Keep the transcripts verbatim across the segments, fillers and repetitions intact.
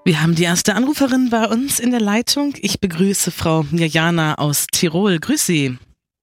Wir haben die erste Anruferin bei uns in der Leitung. Ich begrüße Frau Mirjana aus Tirol. Grüß Sie.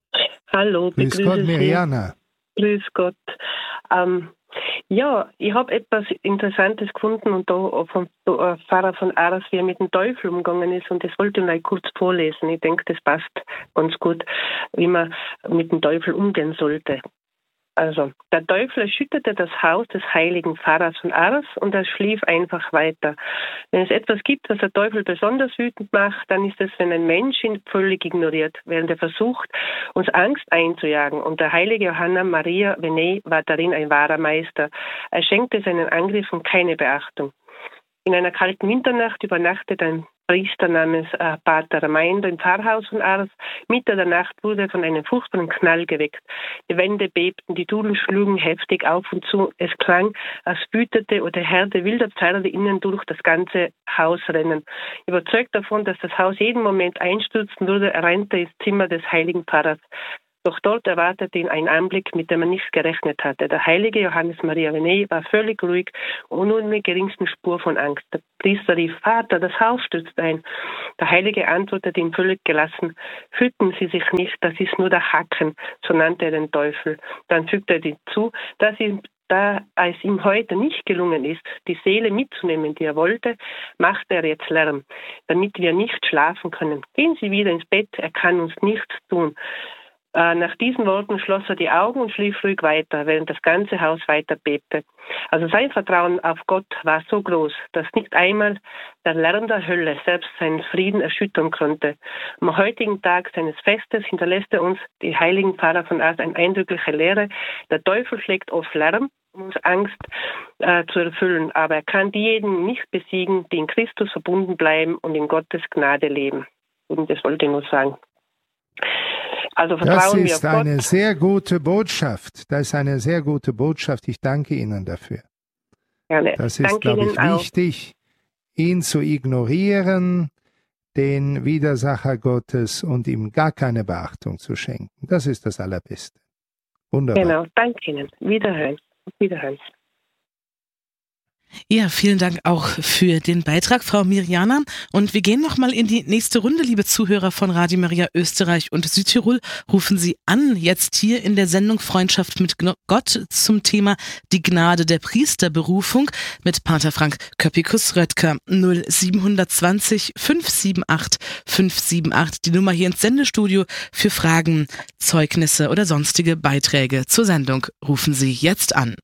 Hallo, begrüße Grüß Gott, Mirjana. Grüß Gott. Ähm, ja, ich habe etwas Interessantes gefunden und da vom Pfarrer von Ars, wie er mit dem Teufel umgegangen ist, und das wollte ich mal kurz vorlesen. Ich denke, das passt ganz gut, wie man mit dem Teufel umgehen sollte. Also, der Teufel erschütterte das Haus des heiligen Pfarrers von Ars und er schlief einfach weiter. Wenn es etwas gibt, was der Teufel besonders wütend macht, dann ist es, wenn ein Mensch ihn völlig ignoriert, während er versucht, uns Angst einzujagen. Und der heilige Johanna Maria Vianney war darin ein wahrer Meister. Er schenkte seinen Angriffen keine Beachtung. In einer kalten Winternacht übernachtet ein Priester namens äh, Pater Ramaindo im Pfarrhaus von Ars. Mitte der Nacht wurde er von einem furchtbaren Knall geweckt. Die Wände bebten, die Tudeln schlugen heftig auf und zu. Es klang, als wütete oder Herde wilder Pferde innen durch das ganze Haus rennen. Überzeugt davon, dass das Haus jeden Moment einstürzen würde, rannte ins Zimmer des heiligen Pfarrers. Doch dort erwartete ihn ein Anblick, mit dem er nicht gerechnet hatte. Der heilige Johannes Maria Vianney war völlig ruhig und ohne die geringsten Spur von Angst. Der Priester rief: Vater, das Haus stürzt ein. Der Heilige antwortete ihm völlig gelassen: Hüten Sie sich nicht, das ist nur der Hacken, so nannte er den Teufel. Dann fügte er hinzu, dass ihm Da es ihm heute nicht gelungen ist, die Seele mitzunehmen, die er wollte, macht er jetzt Lärm, damit wir nicht schlafen können. Gehen Sie wieder ins Bett, er kann uns nichts tun. Nach diesen Worten schloss er die Augen und schlief ruhig weiter, während das ganze Haus weiter bebte. Also sein Vertrauen auf Gott war so groß, dass nicht einmal der Lärm der Hölle selbst seinen Frieden erschüttern konnte. Am heutigen Tag seines Festes hinterlässt er uns, die heiligen Pfarrer von Ars, eine eindrückliche Lehre. Der Teufel schlägt oft Lärm, um uns Angst äh, zu erfüllen, aber er kann diejenigen nicht besiegen, die in Christus verbunden bleiben und in Gottes Gnade leben. Und das wollte ich nur sagen. Also vertrauen das ist wir auf eine Gott. sehr gute Botschaft. Das ist eine sehr gute Botschaft. Ich danke Ihnen dafür. Gerne. Das ist, Danke glaube ich, Ihnen auch. wichtig, ihn zu ignorieren, den Widersacher Gottes, und ihm gar keine Beachtung zu schenken. Das ist das Allerbeste. Wunderbar. Genau, danke Ihnen. Wiederhören. Wiederhören. Ja, vielen Dank auch für den Beitrag, Frau Mirjana. Und wir gehen nochmal in die nächste Runde, liebe Zuhörer von Radio Maria Österreich und Südtirol. Rufen Sie an, jetzt hier in der Sendung Freundschaft mit Gott zum Thema die Gnade der Priesterberufung mit Pater Frank Köppikus-Röttger. null sieben zwei null fünf sieben acht fünf sieben acht, die Nummer hier ins Sendestudio für Fragen, Zeugnisse oder sonstige Beiträge zur Sendung. Rufen Sie jetzt an.